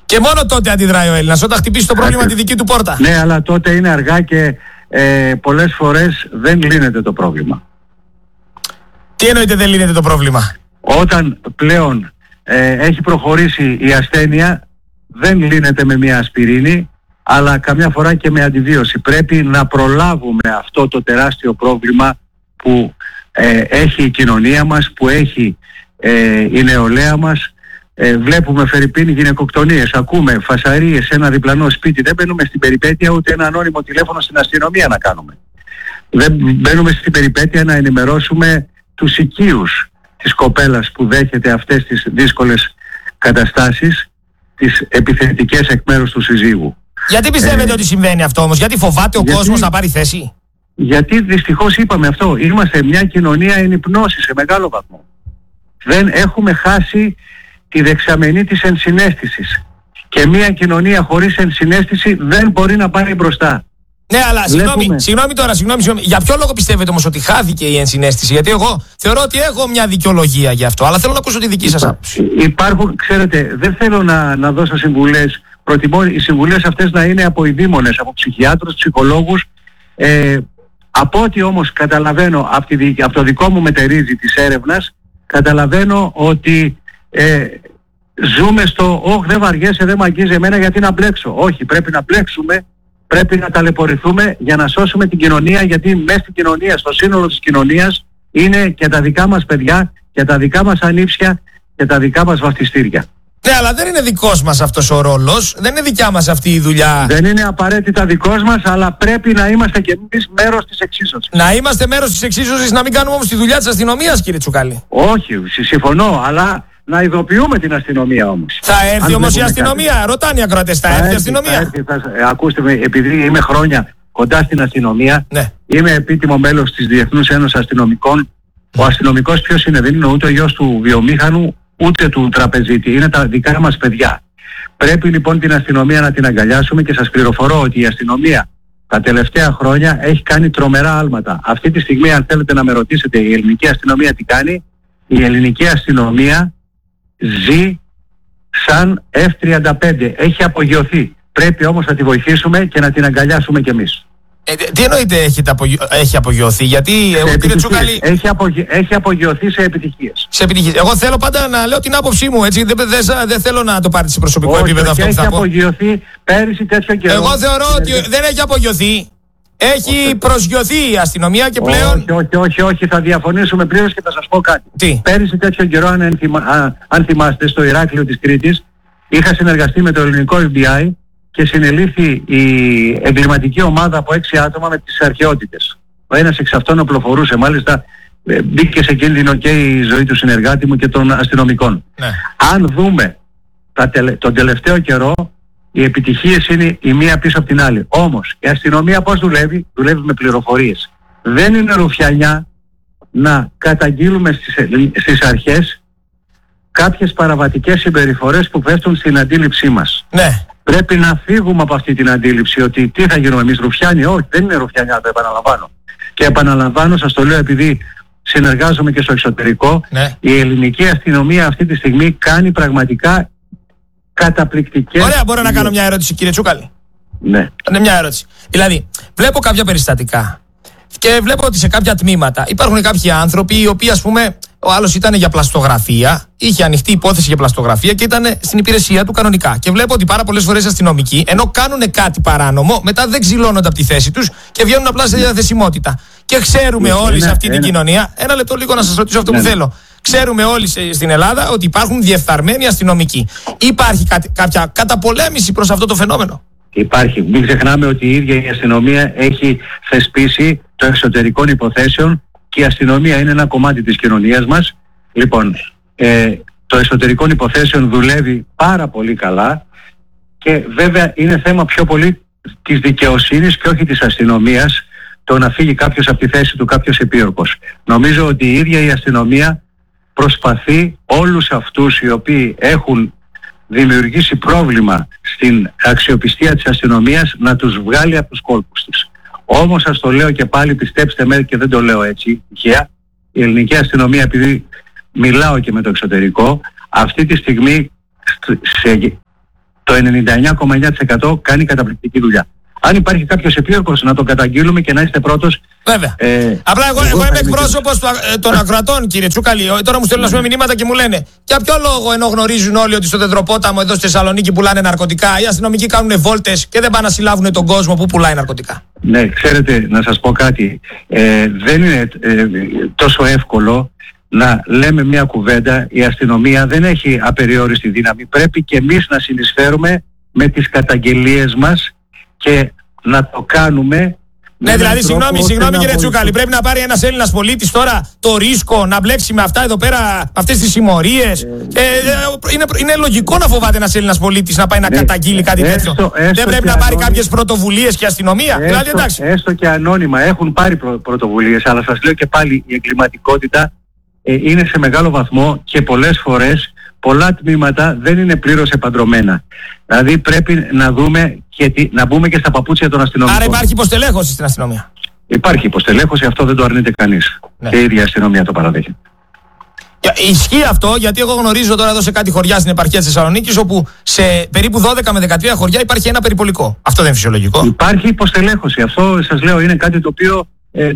Και μόνο τότε αντιδράει ο Έλληνας, όταν χτυπήσει το πρόβλημα τη δική του πόρτα. Ναι, αλλά τότε είναι αργά και πολλές φορές δεν λύνεται το πρόβλημα. Τι εννοείται δεν λύνεται το πρόβλημα? Όταν πλέον έχει προχωρήσει η ασθένεια, δεν λύνεται με μια ασπιρίνη, αλλά καμιά φορά και με αντιβίωση. Πρέπει να προλάβουμε αυτό το τεράστιο πρόβλημα που έχει η κοινωνία μας, που έχει η νεολαία μας. Βλέπουμε φερειπίν γυναικοκτονίες, ακούμε φασαρίες σε ένα διπλανό σπίτι. Δεν μπαίνουμε στην περιπέτεια ούτε ένα ανώνυμο τηλέφωνο στην αστυνομία να κάνουμε. Δεν μπαίνουμε στην περιπέτεια να ενημερώσουμε τους οικείους της κοπέλας που δέχεται αυτές τις δύσκολες καταστάσεις, τις επιθετικές εκ μέρους του συζύγου. Γιατί πιστεύετε ότι συμβαίνει αυτό όμως? Γιατί φοβάται ο κόσμος να πάρει θέση? Γιατί δυστυχώς είπαμε αυτό. Είμαστε μια κοινωνία εν υπνώση σε μεγάλο βαθμό. Δεν έχουμε χάσει τη δεξαμενή της ενσυναίσθησης. Και μια κοινωνία χωρίς ενσυναίσθηση δεν μπορεί να πάρει μπροστά. Ναι, αλλά συγγνώμη τώρα. Για ποιο λόγο πιστεύετε όμως ότι χάθηκε η ενσυναίσθηση? Γιατί εγώ θεωρώ ότι έχω μια δικαιολογία γι' αυτό, αλλά θέλω να ακούσω τη δική σας άποψη. Υπάρχουν, ξέρετε, δεν θέλω να δώσω συμβουλές. Προτιμώ οι συμβουλές αυτές να είναι από ειδήμονες, από ψυχιάτρους, ψυχολόγους. Από ό,τι όμως καταλαβαίνω από το δικό μου μετερίζει της έρευνας, καταλαβαίνω ότι ζούμε στο «Ωχ, δεν βαριέσαι, δεν μ' αγγίζει εμένα, γιατί να μπλέξω». Όχι, πρέπει να μπλέξουμε, πρέπει να ταλαιπωρηθούμε για να σώσουμε την κοινωνία, γιατί μέσα στην κοινωνία, στο σύνολο της κοινωνίας, είναι και τα δικά μας παιδιά και τα δικά μας ανήψια και τα δικά μας βαφτιστήρια. Ναι, αλλά δεν είναι δικός μας αυτός ο ρόλος, δεν είναι δικιά μας αυτή η δουλειά. Δεν είναι απαραίτητα δικός μας, αλλά πρέπει να είμαστε κι εμείς μέρος της εξίσωσης. Να είμαστε μέρος της εξίσωσης, να μην κάνουμε όμως τη δουλειά της αστυνομίας, κύριε Τσουκάλη. Όχι, συμφωνώ, αλλά να ειδοποιούμε την αστυνομία όμως. Θα έρθει όμως η αστυνομία, κάτι. Ρωτάνε οι ακροατές, θα έρθει η αστυνομία? Ακούστε με, επειδή είμαι χρόνια κοντά στην αστυνομία, ναι. Είμαι επίτιμο μέλος της Διεθνούς Ένωσης Αστυνομικών. Ο αστυνομικός ποιος είναι? Δεν είναι ούτε ο γιος του βιομήχανου, ούτε του τραπεζίτη. Είναι τα δικά μας παιδιά. Πρέπει λοιπόν την αστυνομία να την αγκαλιάσουμε και σας πληροφορώ ότι η αστυνομία τα τελευταία χρόνια έχει κάνει τρομερά άλματα. Αυτή τη στιγμή, αν θέλετε να με ρωτήσετε η ελληνική αστυνομία τι κάνει, η ελληνική αστυνομία ζει σαν F-35. Έχει απογειωθεί. Πρέπει όμως να τη βοηθήσουμε και να την αγκαλιάσουμε κι εμείς. Τι εννοείται έχει απογειωθεί? Γιατί κύριε Τσούκαλη... Έχει απογειωθεί σε επιτυχίες. Σε επιτυχίες. Εγώ θέλω πάντα να λέω την άποψή μου, έτσι. Δεν θέλω να το πάρετε σε προσωπικό επίπεδο αυτό που θα πω. Έχει απογειωθεί πέρυσι τέτοιο καιρό. Εγώ θεωρώ ότι δεν έχει απογειωθεί. Έχει προσγειωθεί η αστυνομία και πλέον... Όχι, θα διαφωνήσουμε πλήρως και θα σας πω κάτι. Τι? Πέρυσι τέτοιο καιρό, αν θυμάστε, στο Ηράκλειο της Κρήτης, είχα συνεργαστεί με το ελληνικό FBI και συνελήφθη η εγκληματική ομάδα από 6 άτομα με τις αρχαιότητες. Ο ένας εξ αυτών οπλοφορούσε, μάλιστα μπήκε σε κίνδυνο και η ζωή του συνεργάτη μου και των αστυνομικών. Ναι. Αν δούμε τον τελευταίο καιρό, οι επιτυχίες είναι η μία πίσω από την άλλη. Όμως η αστυνομία πώς δουλεύει? Δουλεύει με πληροφορίες. Δεν είναι ρουφιανιά να καταγγείλουμε στις αρχές κάποιες παραβατικές συμπεριφορές που πέφτουν στην αντίληψή μας. Ναι. Πρέπει να φύγουμε από αυτή την αντίληψη ότι τι θα γίνουμε εμείς, ρουφιάνοι? Όχι, δεν είναι ρουφιανιά, το επαναλαμβάνω. Και επαναλαμβάνω, σας το λέω επειδή συνεργάζομαι και στο εξωτερικό, ναι. Η ελληνική αστυνομία αυτή τη στιγμή κάνει πραγματικά καταπληκτικές... Ωραία, μπορώ να κάνω μια ερώτηση, κύριε Τσούκαλη? Ναι. Είναι μια ερώτηση. Δηλαδή, βλέπω κάποια περιστατικά και βλέπω ότι σε κάποια τμήματα υπάρχουν κάποιοι άνθρωποι οι οποίοι, ας πούμε, ο άλλος ήταν για πλαστογραφία, είχε ανοιχτή υπόθεση για πλαστογραφία και ήταν στην υπηρεσία του κανονικά. Και βλέπω ότι πάρα πολλές φορές αστυνομικοί, ενώ κάνουν κάτι παράνομο, μετά δεν ξυλώνονται από τη θέση τους και βγαίνουν απλά σε διαθεσιμότητα. Και ξέρουμε όλοι σε αυτή την κοινωνία, ένα λεπτό λίγο να σας ρωτήσω αυτό που θέλω. Ξέρουμε όλοι στην Ελλάδα ότι υπάρχουν διεφθαρμένοι αστυνομικοί. Υπάρχει κάποια καταπολέμηση προς αυτό το φαινόμενο? Υπάρχει. Μην ξεχνάμε ότι η ίδια η αστυνομία έχει θεσπίσει το εξωτερικών υποθέσεων και η αστυνομία είναι ένα κομμάτι της κοινωνίας μας. Λοιπόν, το εσωτερικών υποθέσεων δουλεύει πάρα πολύ καλά και βέβαια είναι θέμα πιο πολύ της δικαιοσύνης και όχι της αστυνομίας το να φύγει κάποιος από τη θέση του, κάποιος επίορκος. Νομίζω ότι η ίδια η αστυνομία προσπαθεί όλους αυτούς οι οποίοι έχουν δημιουργήσει πρόβλημα στην αξιοπιστία της αστυνομίας να τους βγάλει από τους κόλπους της. Όμως σας το λέω και πάλι, πιστέψτε με και δεν το λέω έτσι τυχαία, η ελληνική αστυνομία, επειδή μιλάω και με το εξωτερικό, αυτή τη στιγμή το 99,9% κάνει καταπληκτική δουλειά. Αν υπάρχει κάποιος επίορκος, να τον καταγγείλουμε και να είστε πρώτος. Βέβαια. Απλά εγώ είμαι εκπρόσωπος των ακροατών, κύριε Τσούκαλη. Τώρα μου στέλνουν μηνύματα και μου λένε: για ποιο λόγο, ενώ γνωρίζουν όλοι ότι στο Τετροπόταμο εδώ στη Θεσσαλονίκη πουλάνε ναρκωτικά, οι αστυνομικοί κάνουν βόλτες και δεν πάνε να συλλάβουν τον κόσμο που πουλάει ναρκωτικά? Ναι, ξέρετε, να σας πω κάτι. Δεν είναι τόσο εύκολο να λέμε μια κουβέντα. Η αστυνομία δεν έχει απεριόριστη δύναμη. Πρέπει και εμείς να συνεισφέρουμε με τις καταγγελίες μας και να το κάνουμε. Ναι, δηλαδή, συγγνώμη κύριε Τσούκαλη, πρέπει να πάρει ένας Έλληνας πολίτης τώρα το ρίσκο να μπλέξει με αυτά εδώ πέρα, αυτές τις συμμορίες. Είναι λογικό να φοβάται ένας Έλληνας πολίτης να πάει να καταγγείλει κάτι τέτοιο. Δεν πρέπει να πάρει κάποιες πρωτοβουλίες και αστυνομία? Δηλαδή, εντάξει. Έστω και ανώνυμα έχουν πάρει πρωτοβουλίες, αλλά σας λέω και πάλι, η εγκληματικότητα είναι σε μεγάλο βαθμό και πολλές φορές πολλά τμήματα δεν είναι πλήρως επαντρωμένα. Δηλαδή πρέπει να δούμε και να μπούμε και στα παπούτσια των αστυνομικών. Άρα υπάρχει υποστελέχωση στην αστυνομία? Υπάρχει υποστελέχωση, αυτό δεν το αρνείται κανείς. Ναι. Και η ίδια αστυνομία το παραδέχεται. Ισχύει αυτό, γιατί εγώ γνωρίζω τώρα εδώ σε κάτι χωριά στην επαρχία της Θεσσαλονίκης, όπου σε περίπου 12 με 13 χωριά υπάρχει ένα περιπολικό. Αυτό δεν είναι φυσιολογικό? Υπάρχει υποστελέχωση. Αυτό σας λέω είναι κάτι το οποίο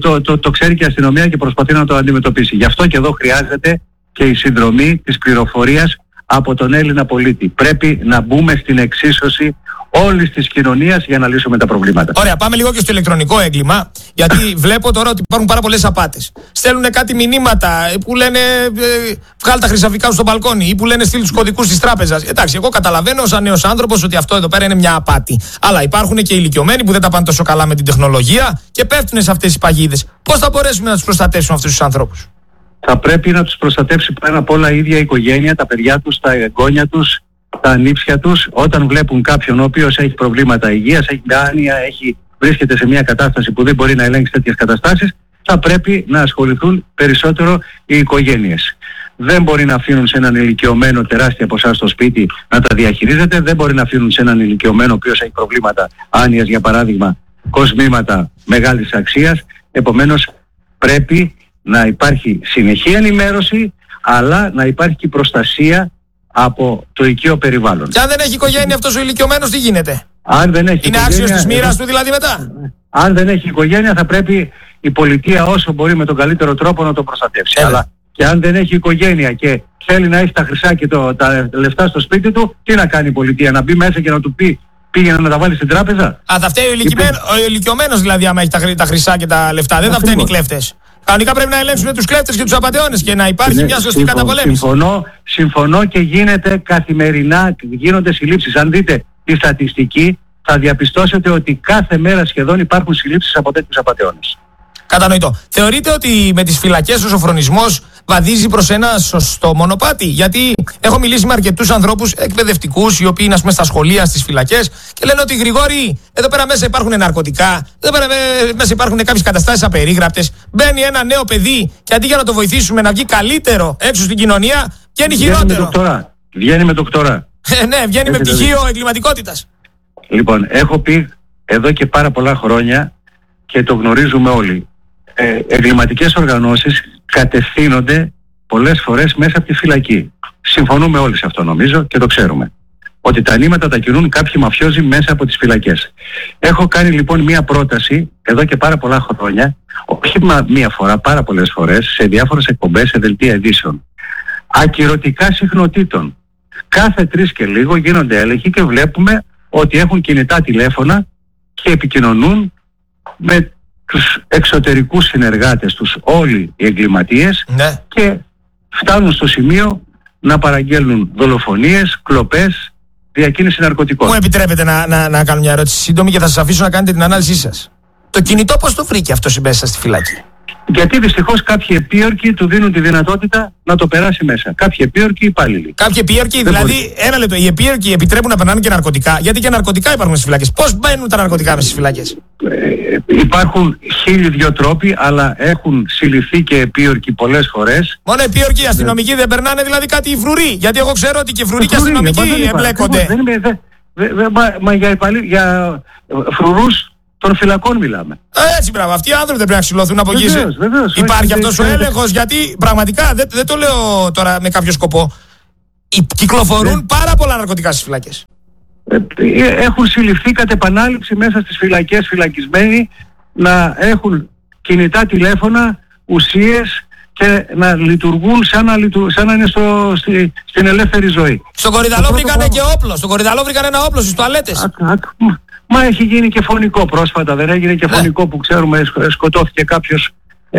το ξέρει και η αστυνομία και προσπαθεί να το αντιμετωπίσει. Γι' αυτό και εδώ χρειάζεται και η συνδρομή της πληροφορίας από τον Έλληνα πολίτη. Πρέπει να μπούμε στην εξίσωση όλης της κοινωνίας για να λύσουμε τα προβλήματα. Ωραία, πάμε λίγο και στο ηλεκτρονικό έγκλημα, γιατί βλέπω τώρα ότι υπάρχουν πάρα πολλές απάτες. Στέλνουν κάτι μηνύματα που λένε βγάλ' τα χρυσαφικά σου στο μπαλκόνι ή που λένε στείλ τους κωδικούς της τράπεζας. Εντάξει, εγώ καταλαβαίνω σαν νέος άνθρωπος ότι αυτό εδώ πέρα είναι μια απάτη. Αλλά υπάρχουν και ηλικιωμένοι που δεν τα πάνε τόσο καλά με την τεχνολογία και πέφτουν σε αυτές τις παγίδες. Πώς θα μπορέσουμε να τους προστατεύσουμε αυτούς τους ανθρώπους? Θα πρέπει να τους προστατεύσει πάνω απ' όλα η ίδια η οικογένεια, τα παιδιά τους, τα εγγόνια τους, τα ανήψια τους. Όταν βλέπουν κάποιον ο οποίος έχει προβλήματα υγείας, έχει άνοια, βρίσκεται σε μια κατάσταση που δεν μπορεί να ελέγξει τέτοιες καταστάσεις, θα πρέπει να ασχοληθούν περισσότερο οι οικογένειες. Δεν μπορεί να αφήνουν σε έναν ηλικιωμένο τεράστια ποσά στο σπίτι να τα διαχειρίζεται, δεν μπορεί να αφήνουν σε έναν ηλικιωμένο ο οποίος έχει προβλήματα άνοιας, για παράδειγμα, κοσμήματα μεγάλης αξίας. Επομένως πρέπει να υπάρχει συνεχή ενημέρωση, αλλά να υπάρχει και προστασία από το οικείο περιβάλλον. Και αν δεν έχει οικογένεια αυτός ο ηλικιωμένος, τι γίνεται? Αν δεν έχει είναι άξιος της μοίρας του δηλαδή μετά? Αν δεν έχει οικογένεια, θα πρέπει η πολιτεία όσο μπορεί με τον καλύτερο τρόπο να το προστατεύσει. Αλλά και αν δεν έχει οικογένεια και θέλει να έχει τα χρυσά και τα λεφτά στο σπίτι του, τι να κάνει η πολιτεία? Να μπει μέσα και να του πει πήγαινε να τα βάλει στην τράπεζα? Θα φταίει ο ηλικιωμένος δηλαδή, άμα έχει τα χρυσά και τα λεφτά? Δεν θα φταίνουν οι κλέφτες? Κανονικά πρέπει να ελέγξουν τους κλέφτες και τους απατεώνες και να υπάρχει μια σωστή καταπολέμηση. Συμφωνώ και γίνεται καθημερινά, γίνονται συλλήψεις. Αν δείτε τη στατιστική, θα διαπιστώσετε ότι κάθε μέρα σχεδόν υπάρχουν συλλήψεις από τέτοιους απατεώνες. Κατανοητό. Θεωρείτε ότι με τις φυλακές ο σοφρονισμός βαδίζει προς ένα σωστό μονοπάτι? Γιατί έχω μιλήσει με αρκετούς ανθρώπους εκπαιδευτικούς, οι οποίοι είναι, ας πούμε, στα σχολεία, στις φυλακές, και λένε ότι Γρηγόρη, εδώ πέρα μέσα υπάρχουν ναρκωτικά, εδώ πέρα μέσα υπάρχουν κάποιες καταστάσεις απερίγραπτες. Μπαίνει ένα νέο παιδί και αντί για να το βοηθήσουμε να βγει καλύτερο έξω στην κοινωνία, βγαίνει χειρότερο. Βγαίνει με δοκτορά. Ναι, βγαίνει με πτυχίο εγκληματικότητας. Λοιπόν, έχω πει εδώ και πάρα πολλά χρόνια και το γνωρίζουμε όλοι. Εγκληματικές οργανώσεις κατευθύνονται πολλές φορές μέσα από τη φυλακή. Συμφωνούμε όλοι σε αυτό, νομίζω, και το ξέρουμε. Ότι τα νήματα τα κινούν κάποιοι μαφιόζοι μέσα από τις φυλακές. Έχω κάνει λοιπόν μία πρόταση εδώ και πάρα πολλά χρόνια, όχι μία φορά, πάρα πολλές φορές, σε διάφορες εκπομπές, σε δελτία ειδήσεων. Ακυρωτικά συχνοτήτων. Κάθε 3 και λίγο γίνονται έλεγχοι και βλέπουμε ότι έχουν κινητά τηλέφωνα και επικοινωνούν με τους εξωτερικούς συνεργάτες τους όλοι οι εγκληματίες, ναι, και φτάνουν στο σημείο να παραγγέλνουν δολοφονίες, κλοπές, διακίνηση ναρκωτικών. Μου επιτρέπετε να κάνω μια ερώτηση σύντομη και θα σας αφήσω να κάνετε την ανάλυση σας? Το κινητό πώς το βρήκε αυτό μέσα στη φυλακή? Γιατί δυστυχώς κάποιοι επίορκοι του δίνουν τη δυνατότητα να το περάσει μέσα. Κάποιοι επίορκοι υπάλληλοι. Κάποιοι επίορκοι, δηλαδή, ένα λεπτό, οι επίορκοι επιτρέπουν να περνάνε και ναρκωτικά? Γιατί και ναρκωτικά υπάρχουν στις φυλακές. Πώς μπαίνουν τα ναρκωτικά μέσα στις φυλακές? Υπάρχουν 1002 τρόποι, αλλά έχουν συλληφθεί και επίορκοι πολλές φορές. Μόνο επίορκοι, οι αστυνομικοί δεν περνάνε δηλαδή κάτι φρουροί? Γιατί εγώ ξέρω ότι και φρουροί και αστυνομικοί εμπλέκονται. Μα για φρουρούς των φυλακών μιλάμε. Έτσι, μπράβο. Αυτοί οι άνθρωποι δεν πρέπει να ξυλωθούν από εκεί. Υπάρχει αυτός ο έλεγχος? Γιατί πραγματικά δεν το λέω τώρα με κάποιο σκοπό. Κυκλοφορούν πάρα πολλά ναρκωτικά στις φυλακές. έχουν συλληφθεί κατ' επανάληψη μέσα στις φυλακές φυλακισμένοι, να έχουν κινητά τηλέφωνα, ουσίες και να λειτουργούν σαν να είναι στην ελεύθερη ζωή. Στον Κορυδαλό βρήκανε και όπλο. Στον Κορυδαλό βρήκανε ένα όπλο στις τουαλέτες. Μα έχει γίνει και φωνικό πρόσφατα, δεν έγινε και φωνικό που ξέρουμε σκοτώθηκε κάποιος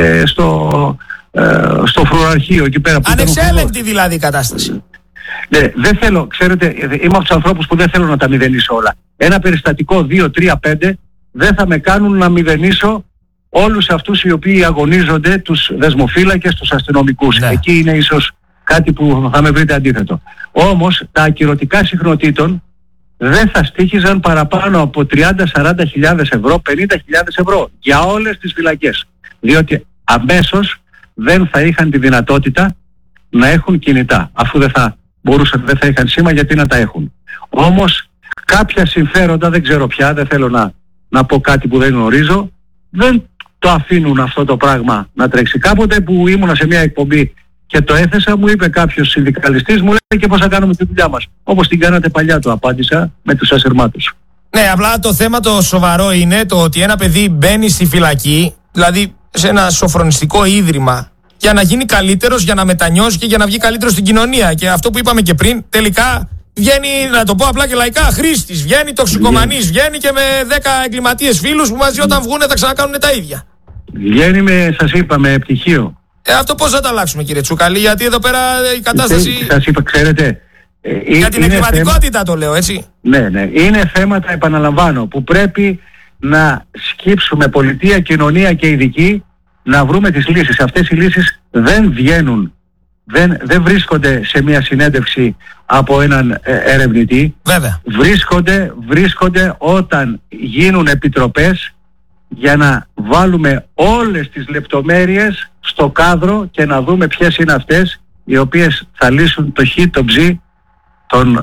στο φρουραρχείο εκεί πέρα. Ανεξέλεγκτη δηλαδή η κατάσταση. Ναι, δεν θέλω, ξέρετε, είμαι από τους ανθρώπους που δεν θέλω να τα μηδενίσω όλα. Ένα περιστατικό 2, 3, 5 δεν θα με κάνουν να μηδενίσω όλους αυτούς οι οποίοι αγωνίζονται, τους δεσμοφύλακες, τους αστυνομικούς. Ναι. Εκεί είναι ίσως κάτι που θα με βρείτε αντίθετο. Όμως τα ακυρωτικά συχνοτήτων δεν θα στοίχιζαν παραπάνω από 30-40 χιλιάδες ευρώ, 50 χιλιάδες ευρώ για όλες τις φυλακές. Διότι αμέσως δεν θα είχαν τη δυνατότητα να έχουν κινητά. Αφού δεν θα είχαν σήμα, γιατί να τα έχουν. Όμως κάποια συμφέροντα, δεν ξέρω πια, δεν θέλω να πω κάτι που δεν γνωρίζω, δεν το αφήνουν αυτό το πράγμα να τρέξει. Κάποτε που ήμουνα σε μια εκπομπή και το έθεσα, μου είπε κάποιος συνδικαλιστής, μου λέει, και πώς θα κάνουμε τη δουλειά μας. Όπως την κάνατε παλιά, του απάντησα με τους ασυρμάτους. Ναι, απλά το θέμα το σοβαρό είναι το ότι ένα παιδί μπαίνει στη φυλακή, δηλαδή σε ένα σοφρονιστικό ίδρυμα, για να γίνει καλύτερος, για να μετανιώσει και για να βγει καλύτερος στην κοινωνία. Και αυτό που είπαμε και πριν, τελικά βγαίνει, να το πω απλά και λαϊκά, χρήστης, βγαίνει τοξικομανής, βγαίνει και με 10 εγκληματίες φίλους που μαζί όταν βγούνε θα ξανακάνουν τα ίδια. Βγαίνει σας είπα, με πτυχίο. Αυτό πώς θα τα αλλάξουμε, κύριε Τσουκαλή, γιατί εδώ πέρα η κατάσταση. Σας είπα, ξέρετε. Για την εγκληματικότητα το λέω, έτσι. Ναι. Είναι θέματα, επαναλαμβάνω, που πρέπει να σκύψουμε πολιτεία, κοινωνία και ειδικοί να βρούμε τις λύσεις. Αυτές οι λύσεις δεν βγαίνουν, δεν βρίσκονται σε μια συνέντευξη από έναν ερευνητή. Βέβαια. Βρίσκονται όταν γίνουν επιτροπές για να βάλουμε όλες τις λεπτομέρειες στο κάδρο και να δούμε ποιες είναι αυτές οι οποίες θα λύσουν το χ, το ψ, τον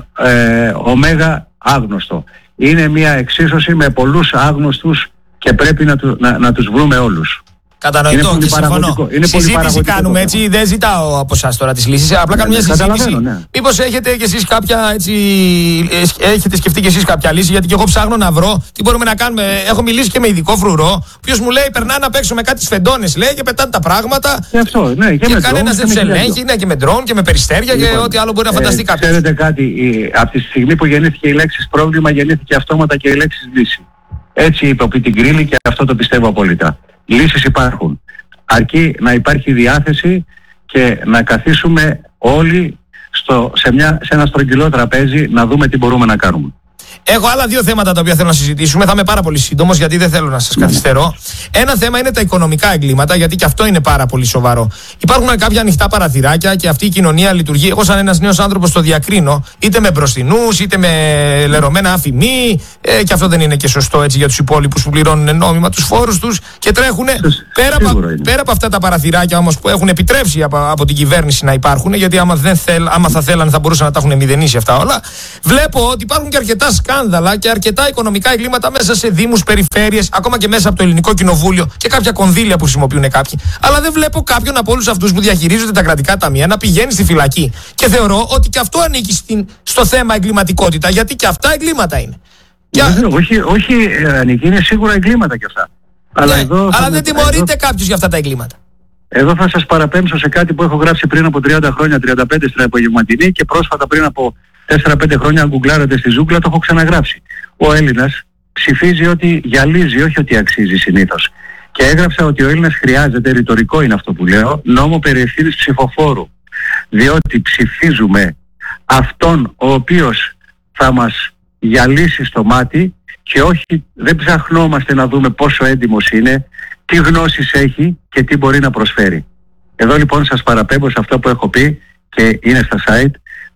ωμέγα άγνωστο. Είναι μια εξίσωση με πολλούς άγνωστους και πρέπει να τους βρούμε όλους. Κατανοητό και συμφωνώ. Συζήτηση κάνουμε, έτσι, δεν ζητάω από εσάς τώρα τις λύσεις. Απλά κάνουμε μια συζήτηση. Ναι. Μήπως έχετε κι εσείς κάποια, έτσι, έχετε σκεφτεί κι εσείς κάποια λύση, γιατί και εγώ ψάχνω να βρω τι μπορούμε να κάνουμε. Έχω μιλήσει και με ειδικό φρουρό, ο οποίος μου λέει: περνάνε απ' έξω με κάτι σφεντώνες, λέει, και πετάνε τα πράγματα. Και αυτό, ναι, και κανένας δεν τους ελέγχει, ναι, και με ντρόν και με περιστέρια και ό,τι άλλο μπορεί να φανταστεί κάποιος. Ξέρετε κάτι, από τη στιγμή που γεννήθηκε η λέξη πρόβλημα, γεννήθηκε αυτόματα και η λέξη λύση. Έτσι είπε ο Πιτιγκρίλη και αυτό το πιστεύω απόλυτα. Λύσεις υπάρχουν. Αρκεί να υπάρχει διάθεση και να καθίσουμε όλοι σε ένα στρογγυλό τραπέζι να δούμε τι μπορούμε να κάνουμε. Έχω άλλα δύο θέματα τα οποία θέλω να συζητήσουμε. Θα είμαι πάρα πολύ σύντομος, γιατί δεν θέλω να σας καθυστερώ. Ένα θέμα είναι τα οικονομικά εγκλήματα, γιατί και αυτό είναι πάρα πολύ σοβαρό. Υπάρχουν κάποια ανοιχτά παραθυράκια και αυτή η κοινωνία λειτουργεί. Εγώ, σαν ένας νέος άνθρωπος, το διακρίνω, είτε με μπροστινούς, είτε με λερωμένα αφημί. Και αυτό δεν είναι και σωστό, έτσι, για τους υπόλοιπους που πληρώνουν νόμιμα τους φόρους τους και τρέχουν. Πέρα από αυτά τα παραθυράκια όμως που έχουν επιτρέψει από την κυβέρνηση να υπάρχουν, γιατί άμα θα θέλανε θα μπορούσαν να τα έχουν μηδενίσει αυτά όλα. Βλέπω ότι υπάρχουν και αρκετά σκάνδαλα και αρκετά οικονομικά εγκλήματα μέσα σε δήμους, περιφέρειες, ακόμα και μέσα από το Ελληνικό Κοινοβούλιο και κάποια κονδύλια που χρησιμοποιούν κάποιοι. Αλλά δεν βλέπω κάποιον από όλους αυτούς που διαχειρίζονται τα κρατικά ταμεία να πηγαίνει στη φυλακή. Και θεωρώ ότι και αυτό ανήκει στο θέμα εγκληματικότητα, γιατί και αυτά εγκλήματα είναι. Όχι, ανήκει, είναι σίγουρα εγκλήματα κι αυτά. Αλλά δεν τιμωρείται κάποιος για αυτά τα εγκλήματα. Εδώ θα σας παραπέμψω σε κάτι που έχω γράψει πριν από 30 χρόνια, 35 στην Απογευματινή, και πρόσφατα πριν από 4-5 χρόνια, αν γκουγκλάρετε στη ζούγκλα, το έχω ξαναγράψει. Ο Έλληνας ψηφίζει ότι γυαλίζει, όχι ότι αξίζει συνήθως. Και έγραψα ότι ο Έλληνας χρειάζεται, ρητορικό είναι αυτό που λέω, νόμο περί ευθύνης ψηφοφόρου. Διότι ψηφίζουμε αυτόν ο οποίος θα μας γυαλίσει στο μάτι και όχι, δεν ψαχνόμαστε να δούμε πόσο έντιμος είναι, τι γνώσεις έχει και τι μπορεί να προσφέρει. Εδώ λοιπόν σας παραπέμπω σε αυτό που έχω πει και είναι στα site.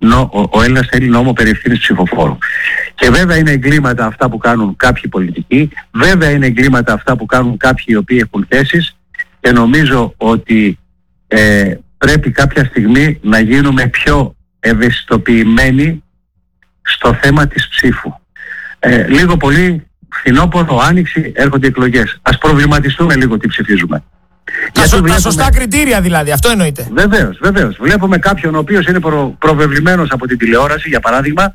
Ο Έλληνας θέλει νόμο περί ευθύνης ψηφοφόρου. Και βέβαια είναι εγκλήματα αυτά που κάνουν κάποιοι πολιτικοί, βέβαια είναι εγκλήματα αυτά που κάνουν κάποιοι οι οποίοι έχουν θέσεις, και νομίζω ότι πρέπει κάποια στιγμή να γίνουμε πιο ευαισθητοποιημένοι στο θέμα της ψήφου. Λίγο πολύ φθινόπωρο, άνοιξη, έρχονται εκλογές. Ας προβληματιστούμε λίγο τι ψηφίζουμε. Τα σωστά κριτήρια δηλαδή, αυτό εννοείται. Βεβαίως. Βλέπουμε κάποιον ο οποίος είναι προβεβλημένος από την τηλεόραση, για παράδειγμα,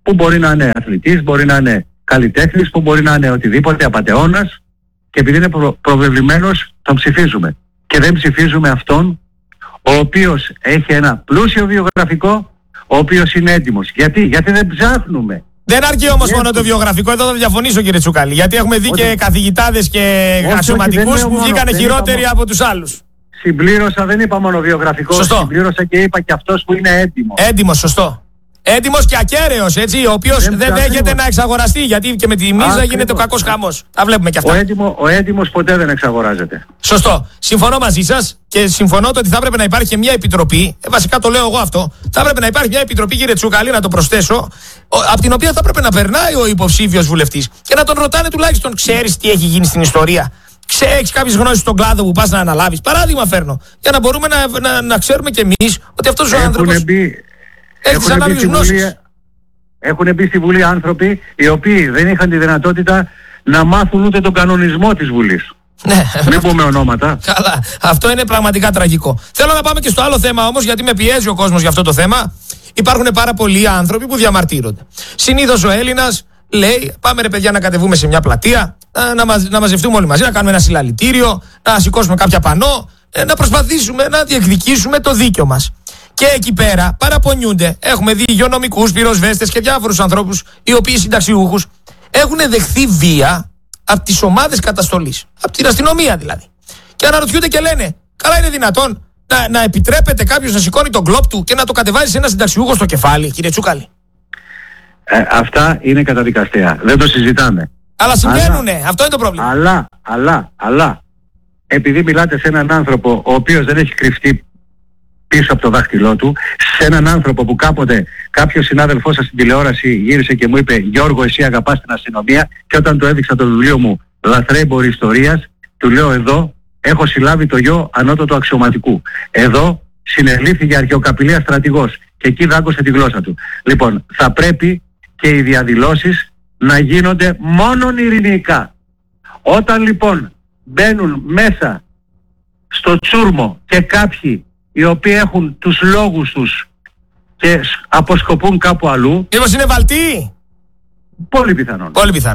που μπορεί να είναι αθλητής, μπορεί να είναι καλλιτέχνης, που μπορεί να είναι οτιδήποτε, απατεώνας, και επειδή είναι προβεβλημένος τον ψηφίζουμε. Και δεν ψηφίζουμε αυτόν ο οποίος έχει ένα πλούσιο βιογραφικό, ο οποίος είναι έτοιμος. Γιατί δεν ψάχνουμε. Δεν αρκεί όμως μόνο το βιογραφικό, εδώ θα διαφωνήσω κύριε Τσούκαλη, γιατί έχουμε δει και καθηγητάδες και αξιωματικούς που βγήκανε χειρότεροι από τους άλλους. Συμπλήρωσα, δεν είπα μόνο βιογραφικό, συμπλήρωσα και είπα και αυτός που είναι έτοιμος. Έτοιμος, σωστό. Έτοιμος και ακέραιος, έτσι, ο οποίος δεν δέχεται να εξαγοραστεί, γιατί και με τη μίζα γίνεται ο κακός χαμός. Τα βλέπουμε κι αυτά. Ο έτοιμος ποτέ δεν εξαγοράζεται. Σωστό. Συμφωνώ μαζί σας και συμφωνώ ότι θα έπρεπε να υπάρχει και μια επιτροπή. Βασικά το λέω εγώ αυτό. Θα έπρεπε να υπάρχει μια επιτροπή, κύριε Τσούκαλη, να το προσθέσω, από την οποία θα έπρεπε να περνάει ο υποψήφιος βουλευτής και να τον ρωτάνε τουλάχιστον, ξέρεις τι έχει γίνει στην ιστορία. Έχεις κάποιες γνώσεις στον κλάδο που πας να αναλάβεις. Παράδειγμα φέρνω. Για να μπορούμε να ξέρουμε κι εμείς ότι αυτός ο άνθρωπος έχει τις ανάλογες γνώσεις. Έχουν μπει στη Βουλή άνθρωποι οι οποίοι δεν είχαν τη δυνατότητα να μάθουν ούτε τον κανονισμό της Βουλής. Ναι. Μην πούμε ονόματα. Καλά. Αυτό είναι πραγματικά τραγικό. Θέλω να πάμε και στο άλλο θέμα όμως, γιατί με πιέζει ο κόσμος για αυτό το θέμα. Υπάρχουν πάρα πολλοί άνθρωποι που διαμαρτύρονται. Συνήθως ο Έλληνας λέει: πάμε ρε παιδιά να κατεβούμε σε μια πλατεία, να μαζευτούμε όλοι μαζί, να κάνουμε ένα συλλαλητήριο, να σηκώσουμε κάποια πανό, να προσπαθήσουμε να διεκδικήσουμε το δίκιο μας. Και εκεί πέρα παραπονιούνται. Έχουμε δει υγειονομικούς, πυροσβέστες και διάφορους ανθρώπους, οι οποίοι συνταξιούχους έχουν δεχθεί βία από τις ομάδες καταστολής. Από την αστυνομία δηλαδή. Και αναρωτιούνται και λένε: καλά, είναι δυνατόν να επιτρέπεται κάποιος να σηκώνει τον κλόπ του και να το κατεβάζει σε ένα συνταξιούχο στο κεφάλι, κύριε Τσούκαλη? Αυτά είναι καταδικαστέα. Δεν το συζητάμε. Αλλά συμβαίνουνε. Αυτό είναι το πρόβλημα. Αλλά επειδή μιλάτε σε έναν άνθρωπο ο οποίος δεν έχει κρυφτεί πίσω από το δάχτυλό του, σε έναν άνθρωπο που κάποτε κάποιος συνάδελφός σας στην τηλεόραση γύρισε και μου είπε: Γιώργο, εσύ αγαπάς την αστυνομία, και όταν του έδειξα το βιβλίο μου Λαθρέμποροι Ιστορίας, του λέω: εδώ έχω συλλάβει το γιο ανώτατου αξιωματικού. Εδώ συνελήφθη για αρχαιοκαπηλεία στρατηγός και εκεί δάγκωσε τη γλώσσα του. Λοιπόν, θα πρέπει και οι διαδηλώσεις να γίνονται μόνον ειρηνικά. Όταν λοιπόν μπαίνουν μέσα στο τσούρμο και κάποιοι οι οποίοι έχουν τους λόγους τους και αποσκοπούν κάπου αλλού. Μήπως είναι βαλτοί? Πολύ πιθανόν.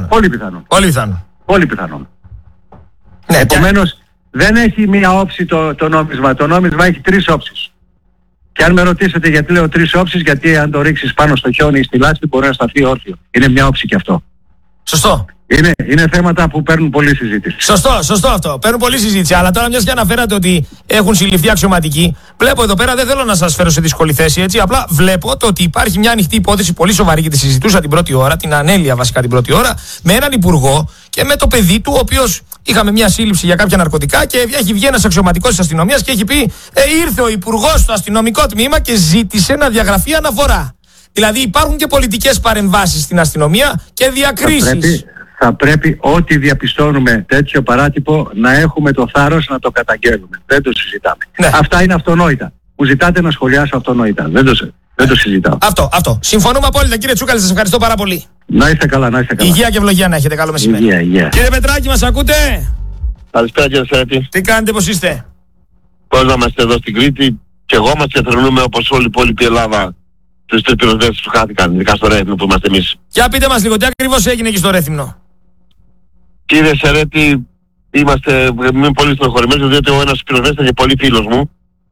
Πολύ πιθανόν. Ναι, επομένως δεν έχει μία όψη το νόμισμα. Το νόμισμα έχει τρεις όψεις. Και αν με ρωτήσετε γιατί λέω τρεις όψεις, γιατί αν το ρίξεις πάνω στο χιόνι ή στη λάσπη μπορεί να σταθεί όρθιο. Είναι μια όψη και αυτό. Σωστό. Είναι θέματα που παίρνουν πολλή συζήτηση. Σωστό αυτό. Παίρνουν πολλή συζήτηση. Αλλά τώρα, μιας και αναφέρατε ότι έχουν συλληφθεί αξιωματικοί, βλέπω εδώ πέρα, δεν θέλω να σας φέρω σε δύσκολη θέση, έτσι. Απλά βλέπω το ότι υπάρχει μια ανοιχτή υπόθεση πολύ σοβαρή και τη συζητούσα την πρώτη ώρα, την ανέλεια βασικά την πρώτη ώρα, με έναν υπουργό και με το παιδί του, ο οποίος είχαμε μια σύλληψη για κάποια ναρκωτικά και έχει βγει ένας αξιωματικός της αστυνομίας και έχει πει: ήρθε ο υπουργός στο αστυνομικό τμήμα και ζήτησε να διαγραφεί αναφορά. Δηλαδή υπάρχουν και πολιτικές παρεμβάσεις στην αστυνομία και διακρίσεις. Θα πρέπει ό,τι διαπιστώνουμε τέτοιο παράτυπο να έχουμε το θάρρος να το καταγγέλουμε. Δεν το συζητάμε. Ναι. Αυτά είναι αυτονόητα. Μου ζητάτε να σχολιάσω αυτονόητα. Δεν το συζητάω. Αυτό. Συμφωνούμε απόλυτα, κύριε Τσούκαλη, σας ευχαριστώ πάρα πολύ. Να είστε καλά. Υγεία και ευλογία να έχετε. Καλό μεσημέρι. Υγεία. Κύριε Πετράκη, μας ακούτε? Καλησπέρα κύριε Σερέτη. Τι κάνετε, πώς είστε? Πώς να είμαστε εδώ στην Κρήτη και εγώ μας θρηνούμε όπως όλη η υπόλοιπη Ελλάδα τους τρεις πυροσβέστες που χάθηκαν, ειδικά στο Ρέθυμνο που είμαστε εμείς. Για πείτε μας λίγο, τι ακριβώς έγινε εκεί στο Ρέθυμνο? Κύριε Σερέτη, είμαι πολύ στενοχωρημένος διότι ο ένας πυροσβέστης και πολύ φίλος μου.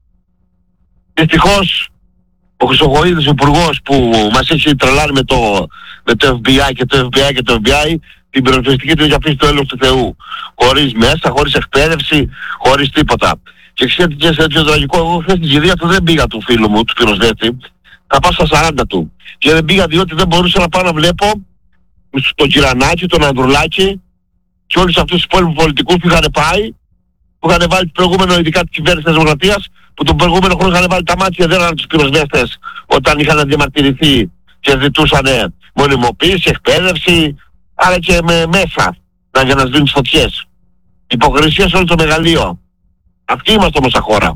Δυστυχώς ο Χρυσοχοΐδης, ο υπουργός που μας έχει τρελάνει με το FBI και το FBI, την πυροσβεστική του έχει αφήσει το έλεος του Θεού. Χωρίς μέσα, χωρίς εκπαίδευση, χωρίς τίποτα. Και ξέρετε τι είναι έτσι τραγικό, εγώ χθες στην κηδεία του δεν πήγα του φίλου μου, του πυροσβέστη, θα πάω στα 40 του. Και δεν πήγα διότι δεν μπορούσα να πάω να βλέπω τον Κυρανάκη, τον Ανδρουλάκη και όλους αυτούς τους υπόλοιπους πολιτικούς που είχαν πάει, που είχαν βάλει το προηγούμενο, ειδικά της κυβέρνησης της Δημοκρατίας, που τον προηγούμενο χρόνο είχαν βάλει τα μάτια δεν ήταν τους πυροσβέστες όταν είχαν διαμαρτυρηθεί και ζητούσαν μονιμοποίηση, εκπαίδευση, αλλά και με μέσα για να σβήνουν τις φωτιές. Υποκρισία σε όλο το μεγαλείο. Αυτοί είμαστε όμως σαν χώρα.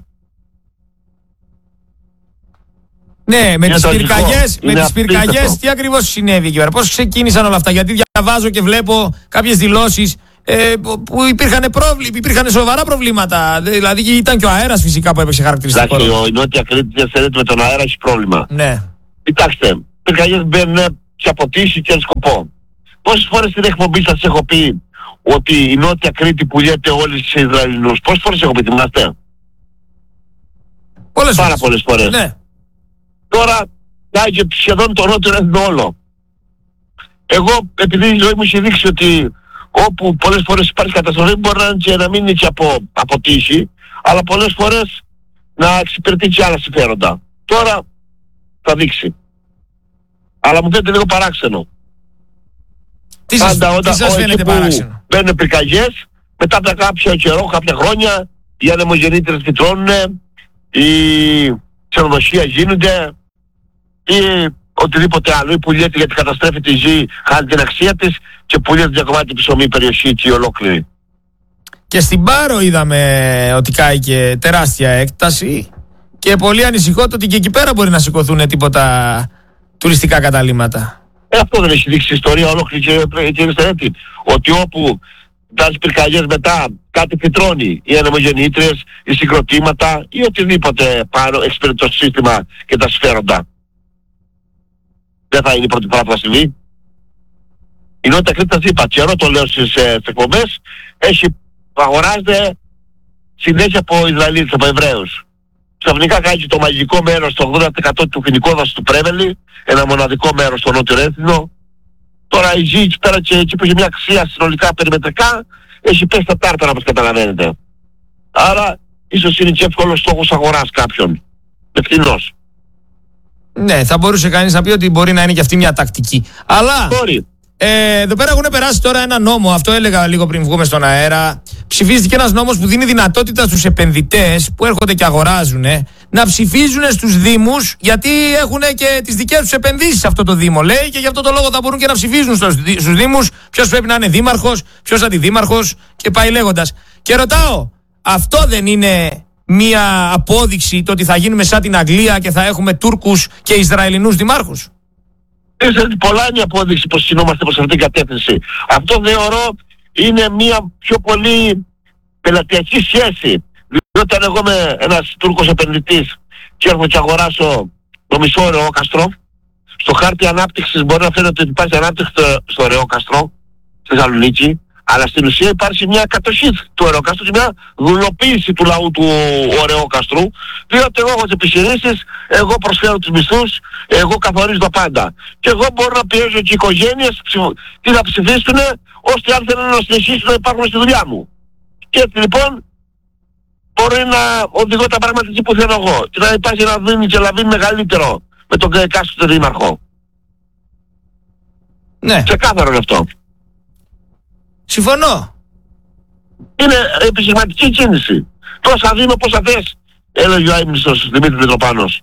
Ναι, με τις πυρκαγιές τι ακριβώς συνέβη εκεί πέρα? Πώς ξεκίνησαν όλα αυτά? Γιατί διαβάζω και βλέπω κάποιες δηλώσεις που υπήρχαν σοβαρά προβλήματα. Δηλαδή ήταν και ο αέρας φυσικά που έπαιξε χαρακτηριστικό. Εντάξει, η Νότια Κρήτη με τον αέρα έχει πρόβλημα. Ναι. Κοιτάξτε, πυρκαγιές μπαίνουν τις αποτύχει και σκοπό. Πόσες φορές στην εκπομπή σας έχω πει ότι η Νότια Κρήτη πουλιέται όλοι στους Ισραηλινούς? Πόσες φορές έχω πει, θυμάστε? Πάρα πολλές φορές. Ναι. Τώρα πάει και σχεδόν το Νότιο Έθνο όλο. Εγώ, επειδή η ζωή μου έχει δείξει ότι όπου πολλές φορές υπάρχει καταστροφή, μπορεί να είναι και να μην είναι και από τύχη, αλλά πολλές φορές να εξυπηρετεί και άλλα συμφέροντα. Τώρα θα δείξει. Αλλά μου φαίνεται λίγο παράξενο. Τι σας φαίνεται παράξενο? Μπαίνουν πυρκαγιές, μετά από κάποιο καιρό, κάποια χρόνια, οι ανεμογεννήτρες φυτρώνουνε, οι ξενοδοχεία γίνονται ή οτιδήποτε άλλο, ή πουλιέται γιατί καταστρέφεται η γη, χάνει την αξία της και πουλιέται για κομμάτι ψωμί περιοχή και ολόκληρη. Και στην Πάρο είδαμε ότι κάηκε τεράστια έκταση και πολύ ανησυχώ ότι και εκεί πέρα μπορεί να σηκωθούν τίποτα τουριστικά καταλύματα. Αυτό δεν έχει δείξει η ιστορία ολόκληρη και έτσι, ότι όπου βάζει πυρκαγιές μετά κάτι φυτρώνει, οι ανεμογεννήτριες, οι συγκροτήματα ή οτιδήποτε πάνω εξυπηρετεί το σύστημα και τα συμφέροντα. Δεν θα είναι η πρώτη φορά που θα συμβεί. Η Νότια Κρήτη, σας είπα, καιρό το λέω στις εκπομπές, αγοράζεται συνέχεια από Ισραηλίτες, από Εβραίους. Ξαφνικά κάνει το μαγικό μέρος, το 80% του φοινικόδασου του Πρέβελη, ένα μοναδικό μέρος στο Νότιο Έθνο. Τώρα η γη εκεί πέρα και εκεί που έχει μια αξία συνολικά περιμετρικά, έχει πέσει τα τάρταρα, όπως καταλαβαίνετε. Άρα ίσως είναι και εύκολος στόχος αγοράς κάποιον. Ευθυνός. Ναι, θα μπορούσε κανείς να πει ότι μπορεί να είναι και αυτή μια τακτική. Αλλά εδώ πέρα έχουν περάσει τώρα ένα νόμο, αυτό έλεγα λίγο πριν βγούμε στον αέρα. Ψηφίστηκε ένας νόμος που δίνει δυνατότητα στους επενδυτές που έρχονται και αγοράζουν να ψηφίζουν στους δήμους, γιατί έχουν και τις δικές τους επενδύσεις σε αυτό το δήμο, λέει, και γι' αυτό το λόγο θα μπορούν και να ψηφίζουν στους δήμους ποιος πρέπει να είναι δήμαρχος, ποιος αντιδήμαρχος και πάει λέγοντας. Και ρωτάω, αυτό δεν είναι μία απόδειξη το ότι θα γίνουμε σαν την Αγγλία και θα έχουμε Τούρκους και Ισραηλινούς δημάρχους? Πολλά είναι η απόδειξη πως κινούμαστε προς αυτήν την κατεύθυνση. Αυτό θεωρώ είναι μια πιο πολύ πελατειακή σχέση. Διότι αν εγώ είμαι ένας Τούρκος επενδυτής και έρχομαι και αγοράσω το μισό Ρεόκαστρο, στο χάρτη ανάπτυξης μπορεί να φαίνεται ότι υπάρχει ανάπτυξη στο Ρεόκαστρο, στη Θεσσαλονίκη, αλλά στην ουσία υπάρχει μια κατοχή του Ρεόκαστρου και μια δουλοποίηση του λαού του Ρεόκαστρου, διότι εγώ έχω τις επιχειρήσεις, εγώ προσφέρω τους μισθούς, εγώ καθορίζω τα πάντα. Και εγώ μπορώ να πιέζω και οι οικογένειες τι να ψηφίσουν, ώστε αν θέλουν να συνεχίσουν να υπάρχουν στη δουλειά μου. Και έτσι λοιπόν μπορεί να οδηγώ τα πράγματα εκεί που θέλω εγώ και να υπάρχει ένα δίνει και λαβή μεγαλύτερο με τον εκάστοτε δήμαρχο. Ναι. Ξεκάθαρο είναι αυτό. Συμφωνώ. Είναι επιχειρηματική κίνηση. Τόσα δίνω πόσα θες, έλεγε ο άιμνηστος Δημήτρης Μητροπάνος.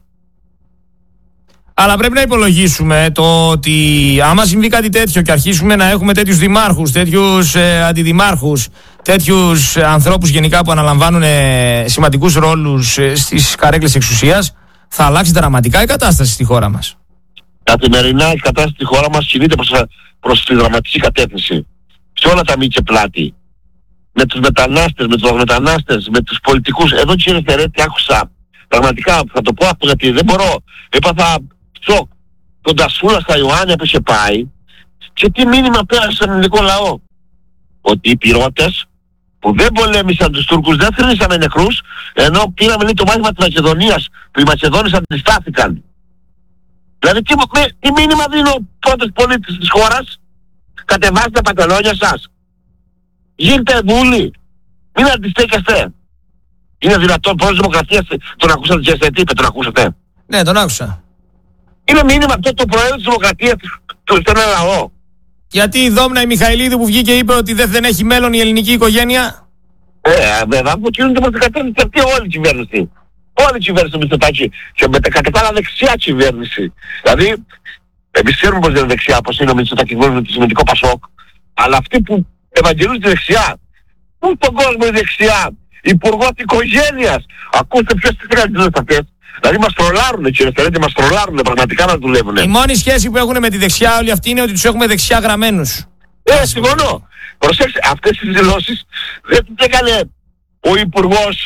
Αλλά πρέπει να υπολογίσουμε το ότι άμα συμβεί κάτι τέτοιο και αρχίσουμε να έχουμε τέτοιους δημάρχους, τέτοιους αντιδημάρχους, τέτοιους ανθρώπους γενικά που αναλαμβάνουν σημαντικούς ρόλους στις καρέκλες εξουσίας, θα αλλάξει δραματικά η κατάσταση στη χώρα μας. Καθημερινά η κατάσταση στη χώρα μας κινείται προς τη δραματική κατεύθυνση. Σε όλα τα μη και πλάτη. Με τους μετανάστες, με τους αγρομετανάστες, με τους πολιτικούς. Εδώ κύριε Θερέτη άκουσα, πραγματικά θα το πω αυτό γιατί δεν μπορώ. Έπαθα σοκ. Τον Τασούλα στα Ιωάννια που είχε πάει και τι μήνυμα πέρασε στον ελληνικό λαό. Ότι οι πυρώτες που δεν πολέμησαν τους Τούρκους, δεν θρυνήσαμε νεκρούς, ενώ πήραμε λέει, το μάθημα της Μακεδονίας, που οι Μακεδόνες αντιστάθηκαν. Δηλαδή τι μήνυμα δίνει ο πρώτος πολίτης της χώρας? Κατεβάστε τα παντελόνια σας. Γίνετε δούλοι. Μην αντιστέκεστε. Είναι δυνατόν πρώτος δημοκρατίας? Τον ακούσατε και τι είπε, τον ακούσατε? Ναι, τον άκουσα. Είναι μήνυμα αυτό το προέδρο της δημοκρατίας στον λαό. Γιατί η Δόμνα η Μιχαηλίδου που βγήκε είπε ότι δεν έχει μέλλον η ελληνική οικογένεια. Βέβαια, που κινούνται προς την κατεύθυνση αυτή όλη η κυβέρνηση. Όλη η κυβέρνηση του Μητσοτάκη και με κατά τα άλλα δεξιά κυβέρνηση. Δηλαδή, εμείς ξέρουμε πως δεν είναι δεξιά, πως είναι ο Μητσοτάκης με το σημαντικό Πασόκ, αλλά αυτοί που ευαγγελούν τη δεξιά, πού στον κόσμο είναι δεξιά, υπουργός οικογένειας. Ακούστε ποιες τις τρέλες αυτές. Δηλαδή μας τρολάρουνε κύριε Φερέντη, μας τρολάρουνε, πραγματικά μας δουλεύουνε. Η μόνη σχέση που έχουν με τη δεξιά όλοι αυτοί είναι ότι τους έχουμε δεξιά γραμμένους. Συμφωνώ. Προσέξτε, αυτές τις δηλώσεις δεν τις έκανε ο υπουργός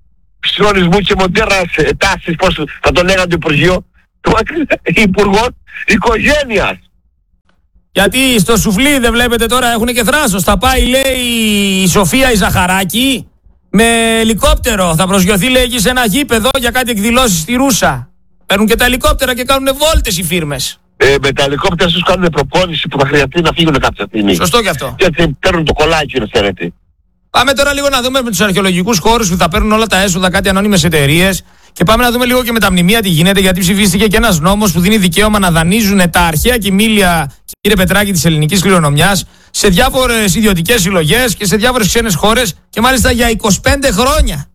συντονισμού και μοντέρνας τάσης, πώς θα τον λέγανε το Υπουργείο. Το έκανε υπουργός οικογένειας. Γιατί στο σουφλί δεν βλέπετε τώρα έχουν και θράσος. Θα πάει, λέει, η Σοφία η Ζαχαράκη με ελικόπτερο. Θα προσγειωθεί, λέγει, σε ένα γήπεδο για κάτι εκδηλώσεις στη Ρούσα. Παίρνουν και τα ελικόπτερα και κάνουν βόλτες οι φίρμες. Με τα ελικόπτερα τους κάνουν προπόνηση που θα χρειαστεί να φύγουν κάποια στιγμή. Σωστό και αυτό. Και έτσι παίρνουν το κολλάκι, ρε Σερέτη. Πάμε τώρα λίγο να δούμε με τους αρχαιολογικούς χώρους που θα παίρνουν όλα τα έσοδα κάτι ανώνυμες εταιρείες. Και πάμε να δούμε λίγο και με τα μνημεία τι γίνεται, γιατί ψηφίστηκε και ένας νόμος που δίνει δικαίωμα να δανείζουν τα αρχαία κοιμήλια, κύριε Πετράκη, της ελληνικής κληρονομιάς σε διάφορες ιδιωτικές συλλογές και σε διάφορες ξένες χώρες και μάλιστα για 25 χρόνια.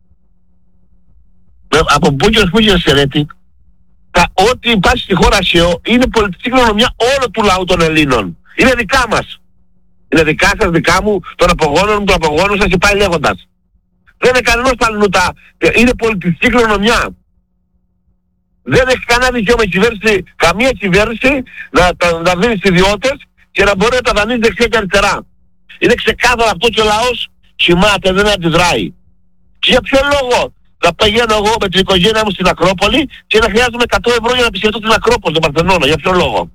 Από πού και Σερέτη, ό,τι υπάρχει στη χώρα ΣΕΟ είναι πολιτική κληρονομιά όλου του λαού των Ελλήνων. Είναι δικά μας. Είναι δικά σας, δικά μου, των απογόνων μου, των απογόνων σας και πάει λέγοντας. Δεν είναι κανένας αλληνούτα. Είναι πολιτική κληρονομιά. Δεν έχει κανένα δικαίωμα καμία κυβέρνηση να δίνει στους ιδιώτες και να μπορεί να τα δανείζει δεξιά και αριστερά. Είναι ξεκάθαρο αυτό και ο λαός κοιμάται, δεν αντιδράει. Και για ποιο λόγο να πηγαίνω εγώ με την οικογένειά μου στην Ακρόπολη και να χρειάζομαι 100 ευρώ για να επισκεφτώ την Ακρόπολη, τον Παρθενώνα, για ποιο λόγο?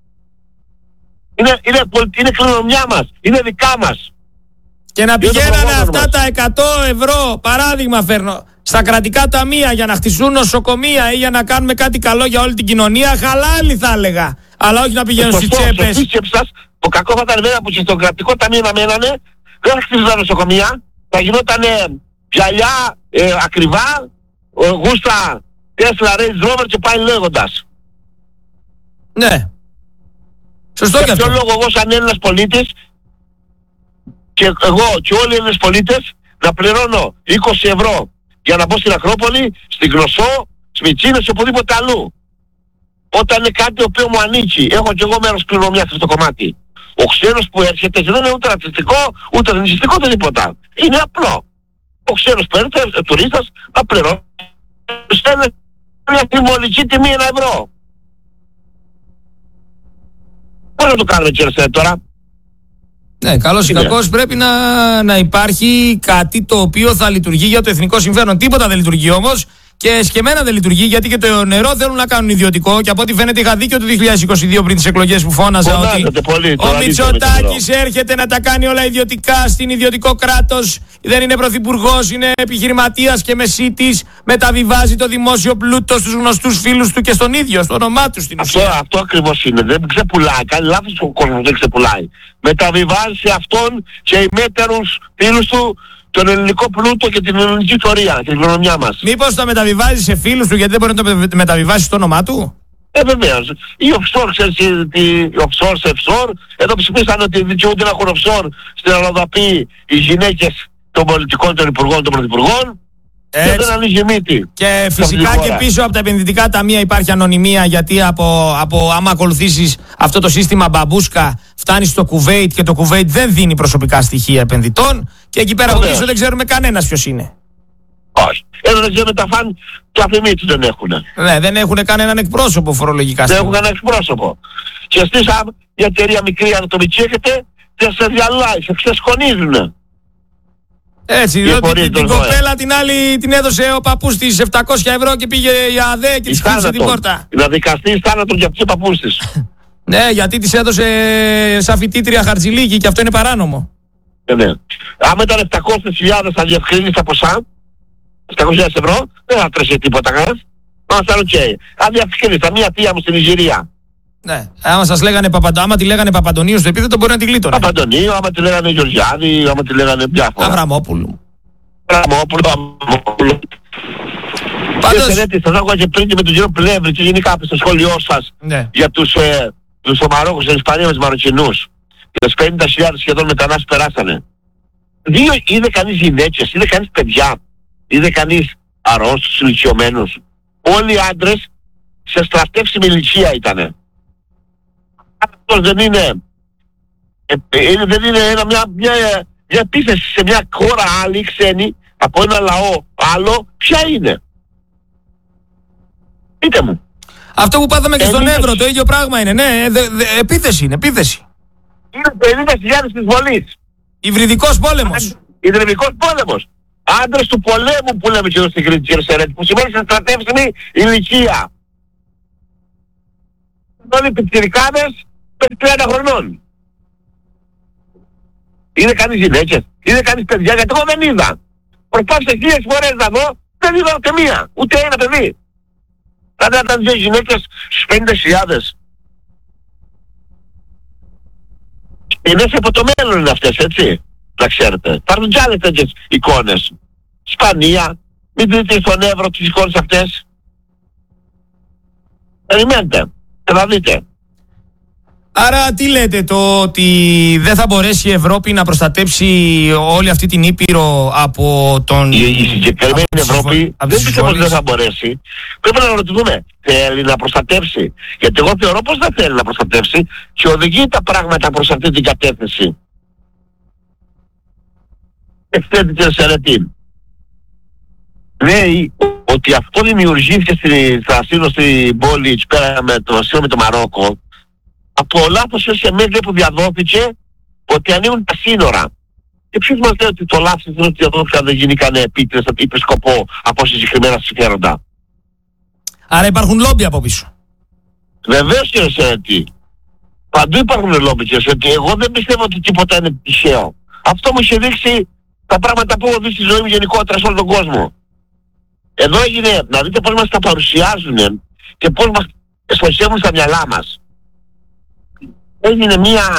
Είναι κληρονομιά μας, είναι δικά μας. Και να πηγαίνανε αυτά τα 100 ευρώ, παράδειγμα φέρνω, στα κρατικά ταμεία για να χτιστούν νοσοκομεία ή για να κάνουμε κάτι καλό για όλη την κοινωνία, χαλάλι θα έλεγα. Αλλά όχι να πηγαίνουν στις τσέπες. Το κακό θα ήταν βέβαια που και στο κρατικό ταμείο να μένανε, δεν θα χτίζονταν νοσοκομεία, θα γινόταν γυαλιά ακριβά, γούστα Tesla, Range Rover και πάει λέγοντας. Ναι. Σωστό και αυτό. Για ποιο λόγο εγώ σαν Έλληνας πολίτης και εγώ και όλοι οι Έλληνες πολίτες να πληρώνω 20 ευρώ για να μπω στην Ακρόπολη, στην Γνωσό, Σμιτσίνες, οπουδήποτε αλλού. Όταν είναι κάτι το οποίο μου ανήκει, έχω και εγώ μέρος κληρονομιάς σε αυτό το κομμάτι. Ο ξένος που έρχεται δεν είναι ούτε ρατσιστικό, ούτε εθνικιστικό, ούτε τίποτα. Είναι απλό. Ο ξένος που έρχεται, τουρίστας, να πληρώνει. Στέλνει μια συμβολική τιμή 1 ευρώ. Πώς να το κάνουμε έτσι τώρα? Ναι, καλώς ή κακώς πρέπει να υπάρχει κάτι το οποίο θα λειτουργεί για το εθνικό συμφέρον. Τίποτα δεν λειτουργεί όμως και σκεμμένα δεν λειτουργεί, γιατί και το νερό θέλουν να κάνουν ιδιωτικό. Και από ό,τι φαίνεται είχα δίκιο το 2022 πριν τις εκλογές που φώναζα ότι πολύ, ο Μητσοτάκης έρχεται να τα κάνει όλα ιδιωτικά στην ιδιωτικό κράτος. Δεν είναι πρωθυπουργός, είναι επιχειρηματίας και μεσίτης. Μεταβιβάζει το δημόσιο πλούτο στους γνωστούς φίλους του και στον ίδιο, στο όνομά του στην ουσία. Αυτό ακριβώς είναι. Δεν ξεπουλάει. Κάνει λάθος ο κόσμος, δεν ξεπουλάει. Μεταβιβάζει σε αυτόν και οι μέτερους φίλους του τον ελληνικό πλούτο και την ελληνική ιστορία και την κληρονομιά μας. Μήπως το μεταβιβάζει σε φίλους του γιατί δεν μπορεί να το μεταβιβάσει στο όνομά του? Βεβαίως. Οι offshore, ξέρεις, οι offshore σε offshore, εδώ ψηφίσαν ότι δικαιούνται να έχουν offshore στην Αλοδαπή οι γυναίκες των πολιτικών, των υπουργών, των πρωθυπουργών. Και δεν ανοίγει μύτη. Και φυσικά και πίσω από τα επενδυτικά ταμεία υπάρχει ανωνυμία, γιατί άμα ακολουθήσεις αυτό το σύστημα μπαμπούσκα φτάνει στο Κουβέιτ και το Κουβέιτ δεν δίνει προσωπικά στοιχεία επενδυτών και εκεί πέρα από πίσω δεν ξέρουμε κανένας ποιος είναι. Όχι. Εδώ δεν ξέρουμε τα φαν του αφημίτου δεν έχουν. Ναι, δεν έχουν κανέναν εκπρόσωπο φορολογικά. Δεν έχουν κανέναν εκπρόσωπο. Και εσείς μια εταιρεία μικρή ανατομική έχετε και σε διαλάει, σε ξεσκονίζουν. Έτσι, διότι την κοπέλα την άλλη την έδωσε ο παππούς της 700 ευρώ και πήγε η ΑΔΕ και της χτύπησε την πόρτα. Να δικαστεί θάνατον για τους παππούς της. Ναι, γιατί της έδωσε σαν φοιτήτρια χαρτζηλίκι και αυτό είναι παράνομο. Ναι. Άμα ήταν 700.000 αδιευκρίνηστα ποσά, 700.000 ευρώ, δεν θα τρέχει τίποτα κανένας. Μας ήταν οκ. Αδιευκρίνηστα, μία θεία μου στην Ιγυρία. Ναι, άμα τη λέγανε Παπαντονίου στο επίθετο μπορεί να τη γλίτωνε. Παπαντονίου, άμα τη λέγανε Γεωργιάδη, άμα τη λέγανε διάφορα. Αβραμόπουλου. Πάντως... σας άκουγα και πριν και με τον κύριο Πλεύρη και γενικά στο σχόλιο σας για τους Ομαρόκους στην Ισπανία με τους Μαροκινούς. Και τους 50.000 σχεδόν μετανάστες περάσανε. Είδε κανείς γυναίκες, είδε κανείς παιδιά, είδε κανείς αρρώστους, ηλικιωμένους. Όλοι οι άντρες σε στρατεύσιμη ηλικία ήτανε. Αυτός δεν είναι μια επίθεση σε μια χώρα άλλη, ξένη, από ένα λαό άλλο, ποια είναι? Πείτε μου. Αυτό που πάθαμε και στον Εύρο, το ίδιο πράγμα είναι. Ναι, επίθεση είναι, επίθεση. Είναι 50.000 εισβολής. Υβριδικός πόλεμος. Υβριδικός πόλεμος. Άντρες του πολέμου που λέμε και εδώ στην Κρήτη, που σημαίνει σε στρατεύσιμη ηλικία. όλοι πιτσιρικάδες 30 χρονών. Είναι κανείς γυναίκες, είναι κανείς παιδιά, γιατί εγώ δεν είδα. Προσπάθησα 1000 φορές να δω, δεν είδα ούτε μία, ούτε ένα παιδί. Δηλαδή ήταν 2 γυναίκες στους 50.000. Είναι από το μέλλον είναι αυτές, έτσι, να ξέρετε. Υπάρχουν κι άλλες τέτοιες εικόνες. Ισπανία, μην δείτε στον Εύρο τις εικόνες αυτές. Περιμένετε, και θα δείτε. Άρα τι λέτε, το ότι δεν θα μπορέσει η Ευρώπη να προστατέψει όλη αυτή την Ήπειρο από τον... Η συγκεκριμένη Ευρώπη δεν πιστεύω ότι δεν θα μπορέσει. Πρέπει να ρωτηθούμε, θέλει να προστατεύσει? Γιατί εγώ θεωρώ πως δεν θέλει να προστατεύσει και οδηγεί τα πράγματα προς αυτή την κατεύθυνση. Εξθέτει σε ρετήν. Λέει ότι αυτό δημιουργήθηκε στην πόλη εκεί πέρα με το Μαρόκο από λάθος σε μέτρια που διαδόθηκε ότι ανοίγουν τα σύνορα. Και ποιος μας λέει ότι το λάθος είναι ότι διαδόθηκαν δεν γίνηκαν επίτηδες ή σκοπό από συγκεκριμένα συμφέροντα? Άρα υπάρχουν λόμπι από πίσω. Βεβαίως κύριε Σερετή. Παντού υπάρχουν λόμπι κύριε Σερετή. Εγώ δεν πιστεύω ότι τίποτα είναι τυχαίο. Αυτό μου είχε δείξει τα πράγματα που έχω δει στη ζωή μου γενικότερα σε όλο τον κόσμο. Εδώ έγινε, να δείτε πώς μας τα παρουσιάζουν και πώς μας στοχεύουν στα μυαλά μας. Έγινε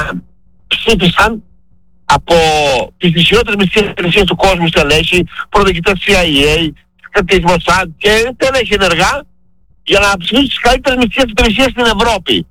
ψήφισαν από τις ισχυρότερες μυστικές υπηρεσίες του κόσμου στελέχη, προδικητές CIA, της Mossad και στελέχη ενεργά για να ψηφίσουν τις καλύτερες μυστικές υπηρεσίες στην Ευρώπη.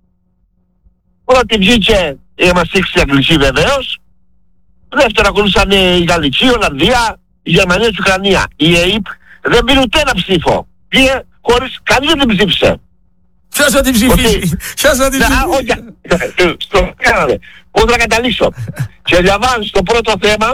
Πρώτη βγήκε η MI6 η Αγγλική βεβαίως, δεύτερα ακολούθησαν η Γαλλική, η Ολλανδία, η Γερμανία και η Ουκρανία. Η ΕΕΠ δεν πήρε ούτε ένα ψήφο. Πήγε χωρίς κανείς δεν την ψήφισε. Ποιος θα την ψηφίσει? Ποιος θα την ψηφίσει? Στο κάναμε. Πώς να καταλήξω? Και διαβάζω στο πρώτο θέμα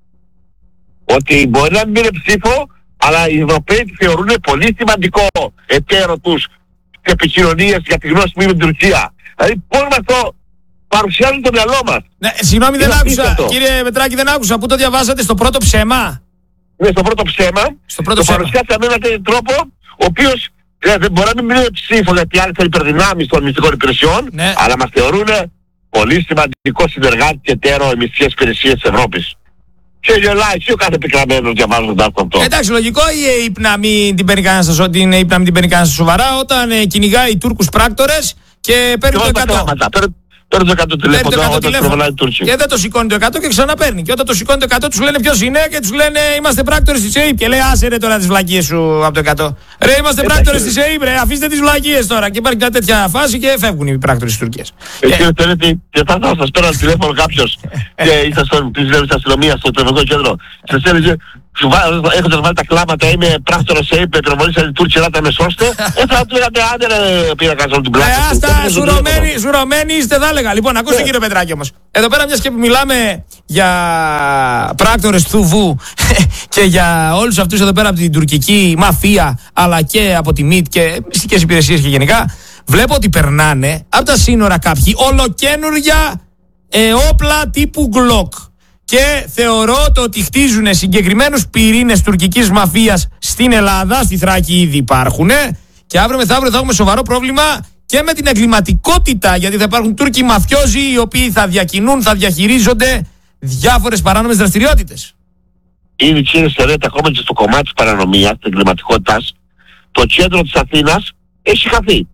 ότι μπορεί να μην πήρε ψήφο, αλλά οι Ευρωπαίοι τη θεωρούν πολύ σημαντικό εταίρο τους και επικοινωνίες για τη γνώση με την Τουρκία. Δηλαδή πώς μας το παρουσιάζουν το μυαλό μας. Ναι, συγγνώμη, δεν άκουσα. Κύριε Πετράκη, δεν άκουσα. Πού το διαβάσατε? Στο πρώτο ψέμα? Ναι, στο πρώτο ψέμα. Το παρουσιάσαμε με έναν τέτοιο τρόπο, ο οποίος δεν μπορεί να μην είναι ψήφο γιατί άλλοι θα υπερδυνάμεις των μυστικών υπηρεσιών, ναι, αλλά μας θεωρούν πολύ σημαντικό συνεργάτη και εταίρο οι μυστικές υπηρεσίες της Ευρώπης. Και γελάει και ο κάθε πικραμένος διαβάζοντας αυτό. Εντάξει, λογικό η ΕΕΠ να μην την παίρνει κανένας σοβαρά όταν κυνηγάει Τούρκους πράκτορες και παίρνει το 100. Παίρνει το 100 τηλέφωνο όταν προβολάει η Τουρκία. Και δεν το σηκώνει το 100 και ξαναπαίρνει. Και όταν το σηκώνει το 100 τους λένε ποιος είναι και τους λένε είμαστε πράκτορες της ΕΕΠ. Και λέει άσε ρε τώρα τις βλακίες σου από το 100. Ρε είμαστε πράκτορες της ΕΕΠ, ρε αφήστε τις βλακίες τώρα. Και υπάρχει μια τέτοια φάση και φεύγουν οι πράκτορες της Τουρκίας. Κύριε Τερέτη, και θα σας πέρα τηλέφωνο κάποιος και ήσασταν της αστυνομίας στο τρεβικό κέντρο. Σας έλεγε έχοντας βάλει τα κλάματα, είμαι πράκτορας ΕΕΠ, προβολήσατε την Τούρκια, να με σώστε. Θα του λέγατε άντε ρε πήρα καθόλου την πλάτη. Άστα, σουρωμένοι είστε θα έλεγα. Λοιπόν, ακούστε κύριε Πετράκη όμως. Εδώ πέρα μιας και που μιλάμε για πράκτορες του Βου και για όλους αυτούς εδώ πέρα από την τουρκική μαφία αλλά και από τη ΜΙΤ και μυστικές υπηρεσίες και γενικά, βλέπω ότι περνάνε από τα σύνορα κάποιοι ολοκένουργια όπλα τύπου Glock. Και θεωρώ το ότι χτίζουν συγκεκριμένους πυρήνες τουρκικής μαφίας στην Ελλάδα, στη Θράκη ήδη υπάρχουν. Και αύριο μεθαύριο θα έχουμε σοβαρό πρόβλημα και με την εγκληματικότητα, γιατί θα υπάρχουν Τούρκοι μαφιόζοι οι οποίοι θα διακινούν, θα διαχειρίζονται διάφορες παράνομες δραστηριότητες. Είναι κύριε Σερέτα, ακόμα και στο κομμάτι της παρανομίας, της εγκληματικότητας, το κέντρο της Αθήνας έχει χαθεί.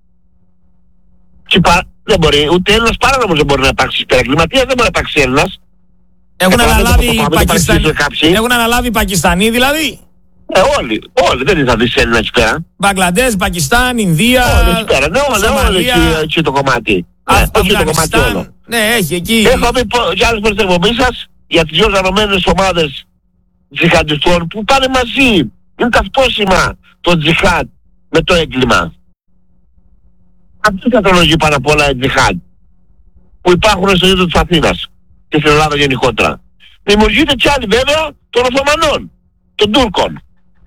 Και δεν μπορεί, ούτε Έλληνας παράνομος δεν μπορεί να υπάρξει. Υπερεγκληματίας δεν μπορεί να υπάρξει Έλληνας. Έχουν αναλάβει οι Πακιστανοί δηλαδή. Όλοι, δεν θα δεις Έλληνα εκεί πέρα. Μπαγκλαντές, Πακιστάν, Ινδία, όλοι εκεί πέρα, όλοι εκεί το κομμάτι. Αφγανιστάν, ναι, έχει εκεί. Έχω πει κι άλλες φορές στην εκπομπή σας για τις δύο οργανωμένες ομάδες τζιχαντιστών που πάνε μαζί. Είναι ταυτόσημα το τζιχάντ με το έγκλημα. Αυτή κατολογεί πάνω απ' όλα η τζιχάντ που υπάρχουν στο ίδιο της Αθήνας και στην Ελλάδα γενικότερα. Δημιουργείται κι άλλη βέβαια των Οθωμανών, των Τούρκων.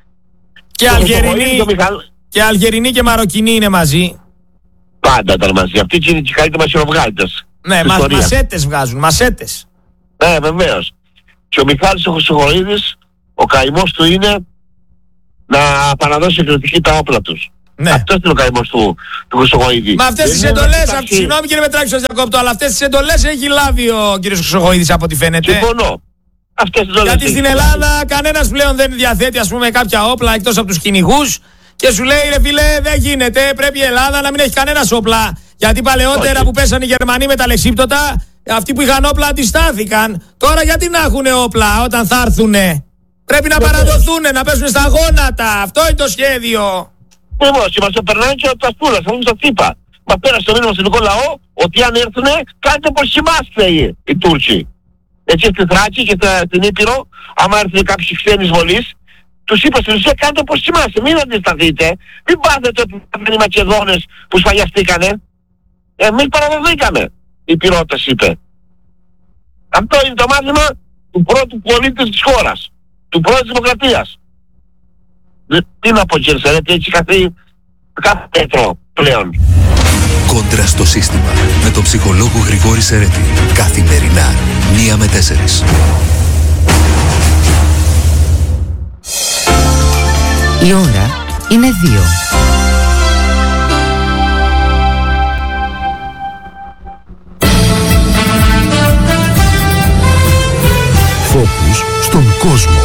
Και Αλγερινοί και Μαροκινοί είναι μαζί. Πάντα ήταν μαζί. Αυτοί είναι οι καλύτεροι μασιροβγάλτες. Ναι, μασέτες βγάζουν, μασέτες. Ναι, βεβαίως. Και ο Μιχάλης ο Χρυσοχοΐδης, ο καημός του είναι να παραδώσει εκρητική τα όπλα τους. Ναι. Αυτός είναι ο καημός του Χρυσοχοΐδη. Μα αυτές τις εντολές, συγγνώμη κύριε Μετράκη, σας διακόπτω, αλλά αυτές τις εντολές έχει λάβει ο κύριος Χρυσοχοΐδης από ό,τι φαίνεται. Συμφωνώ. Αυτές τις εντολές. Γιατί στην Ελλάδα κανένας πλέον δεν διαθέτει, ας πούμε, κάποια όπλα εκτός από τους κυνηγούς και σου λέει, ρε φίλε, δεν γίνεται, πρέπει η Ελλάδα να μην έχει κανένας όπλα. Γιατί παλαιότερα που πέσανε οι Γερμανοί με τα λεξίπτωτα, αυτοί που είχαν όπλα αντιστάθηκαν. Τώρα γιατί να έχουν όπλα όταν θα έρθουνε? Πρέπει να παραδοθούν, να πέσουν στα γόνατα. Αυτό είναι το σχέδιο. Βεβαίως, μας το περνάνε και τα στούλα, θα σας είπα. Μα πέρασε το μήνυμα στον ελληνικό λαό ότι αν έρθουνε, κάντε πως θυμάστε οι Τούρκοι. Έτσι στη Θράκη και στην Ήπειρο, άμα έρθουν κάποιοι ξένοι εισβολείς, τους είπα στην ουσία κάντε πως θυμάστε, μην αντισταθείτε, μην πάθετε οι Μακεδόνες που σφαγιαστήκανε. Εμείς παραδοθήκαμε, οι πυρώτες είπε. Αυτό είναι το μάθημα του πρώτου πολίτη της χώρας, του πρώτης δημοκρατίας. Τι να πω κύριε Σερέτη, έχει κάθε μέτρο πλέον. Κόντρα στο σύστημα με τον ψυχολόγο Γρηγόρη Σερέτη. Καθημερινά 1 με 4. Η ώρα είναι 2. Φόκους στον κόσμο.